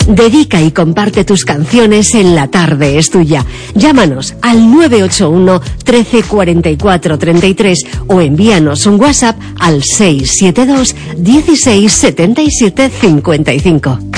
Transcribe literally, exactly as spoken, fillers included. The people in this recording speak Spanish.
Dedica y comparte tus canciones en La Tarde es Tuya. Llámanos al nueve ocho uno, trece, cuarenta y cuatro, treinta y tres o envíanos un WhatsApp al seis siete dos, dieciséis, setenta y siete, cincuenta y cinco.